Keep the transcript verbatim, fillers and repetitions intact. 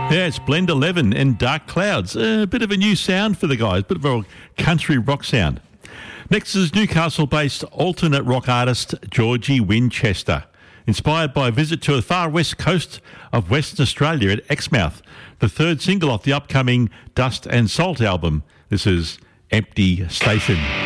Yeah, it's Blend eleven and Dark Clouds. A bit of a new sound for the guys, bit of a country rock sound. Next is Newcastle-based alternate rock artist Georgie Winchester, inspired by a visit to the far west coast of Western Australia at Exmouth, the third single off the upcoming Dust and Salt album. This is Empty Station.